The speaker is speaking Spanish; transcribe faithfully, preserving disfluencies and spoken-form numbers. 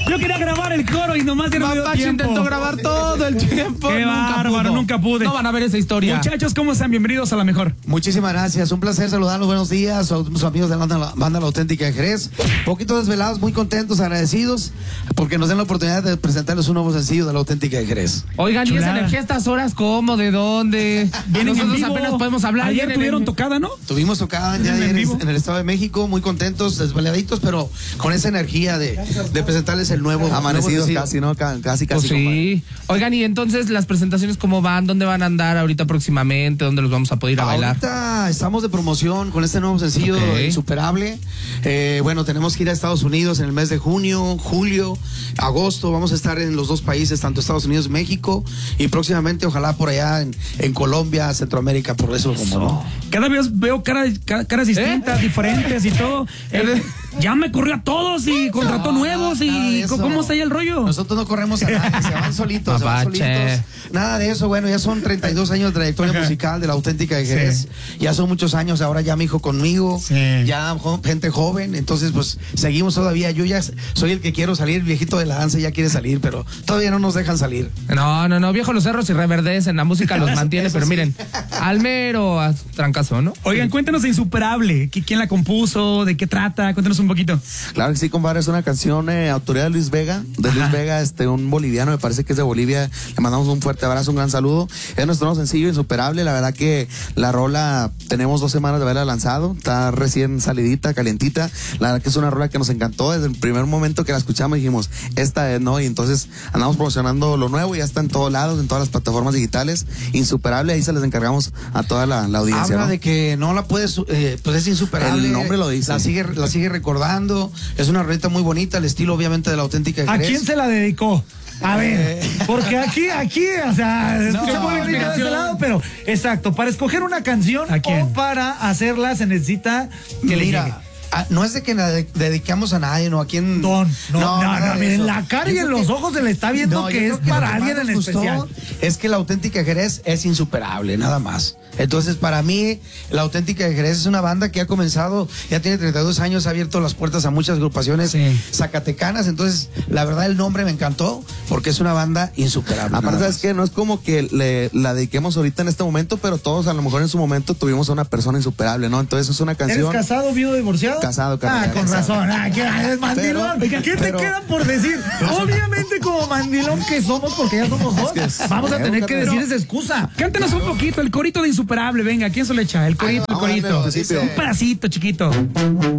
Yo quería grabar el coro y nomás ya no me dio Mapache tiempo. intentó grabar todo el tiempo. Qué nunca bárbaro, pudo. nunca pude. No van a ver esa historia. Muchachos, ¿cómo están? Bienvenidos a La Mejor. Muchísimas gracias, un placer saludarlos, buenos días, a sus amigos de la banda, la banda La Auténtica de Jerez. Poquito desvelados, muy contentos, agradecidos, porque nos den la oportunidad de presentarles un nuevo sencillo de La Auténtica de Jerez. Oigan, ¿y esa Chulada. energía a estas horas cómo? ¿De dónde? Vienen Nosotros en vivo. apenas podemos hablar. Ayer Vienen tuvieron en- tocada, ¿no? Tuvimos tocada ya ¿En ayer vivo? en, en el Estado de México, muy contentos, desveladitos, pero con esa energía de, de presentarles el nuevo Amanecidos nuevo casi, ¿no? Ca- Casi, Pues casi. compadre. sí. Oigan, y entonces las presentaciones cómo van, dónde van a andar ahorita próximamente, dónde los vamos a poder ir a bailar. Ahorita estamos de promoción con este nuevo sencillo Ok. Insuperable. Eh, bueno, tenemos que ir a Estados Unidos en el mes de junio, julio, agosto. Vamos a estar en los dos países, tanto Estados Unidos y México. Y próximamente, ojalá por allá en, en Colombia, Centroamérica, por eso como no. Cada vez veo caras, ca- caras distintas, diferentes y todo. Eh, ya me corrió a todos y contrató No, nuevos. nada de ¿Y eso. cómo está ahí el rollo? Nosotros no corremos a nadie, se van solitos, se van Mapache. solitos. Nada de eso, bueno, ya son treinta y dos años de trayectoria Ajá. musical de La Auténtica de Jerez. Sí. Ya son muchos años, ahora ya mi hijo conmigo, Sí. ya jo- gente joven, entonces pues seguimos todavía. Yo ya soy el que quiero salir, viejito de la danza ya quiere salir, pero todavía no nos dejan salir. No, no, no, viejo, los cerros y reverdecen, la música los Eso- mantiene, eso pero sí. miren, al mero a trancazo, ¿no? Oigan, cuéntanos de Insuperable. ¿Qui- ¿Quién la compuso? ¿De qué trata? Cuéntanos un poquito. Claro que sí, compadre, es una canción eh, autoría de Luis Vega, de Luis Ajá. Vega, este, un boliviano, me parece que es de Bolivia. Le mandamos un fuerte abrazo, un gran saludo. Es nuestro nuevo sencillo, Insuperable. La verdad que la rola, tenemos dos semanas de haberla lanzado, está recién salidita, calientita. La verdad que es una rola que nos encantó. Desde el primer momento que la escuchamos dijimos, esta es, ¿no? Y entonces andamos promocionando lo nuevo, ya está en todos lados, en todas las plataformas digitales. Insuperable, ahí se les encargamos a toda la, la audiencia, Habla ¿no? de que no la puedes, eh, pues es insuperable. El nombre lo dice. La sigue, la sigue recordando. Es una rolita muy bonita, el estilo obviamente de La Auténtica de ¿A Jerez. quién se la dedicó? A ver, porque aquí, aquí, o sea, escucha muy bonita de inspiración. este lado, pero exacto, para escoger una canción ¿A quién? o para hacerla se necesita que le llegue. Mira, ah, no es de que la de- dediquemos a nadie, no a quien. Don, no, no, no, nada de miren, eso. la cara y Yo en creo los que- ojos se le está viendo No, yo que creo es lo para que alguien más en nos gustó especial. Es que La Auténtica de Jerez es insuperable, nada más. Entonces, para mí, La Auténtica de Jerez es una banda que ha comenzado, ya tiene treinta y dos años, ha abierto las puertas a muchas agrupaciones Sí. zacatecanas. Entonces, la verdad, el nombre me encantó porque es una banda insuperable. Aparte, nada ¿sabes más. qué? No es como que le, la dediquemos ahorita en este momento, pero todos a lo mejor en su momento tuvimos a una persona insuperable, ¿no? Entonces es una ¿Eres canción. casado, viudo, divorciado? Casado, Ah, carnal, con casado. razón. Ah, ¿qué es mandilón? Pero- ¿Qué te pero- queda por decir? Obviamente como mandilón que somos, porque ya somos dos, vamos a tener que decir esa excusa. Cántanos un poquito el corito de Insuperable. Venga, ¿quién se le echa? El corito, el vamos a darle corito. al principio. Un pedacito chiquito.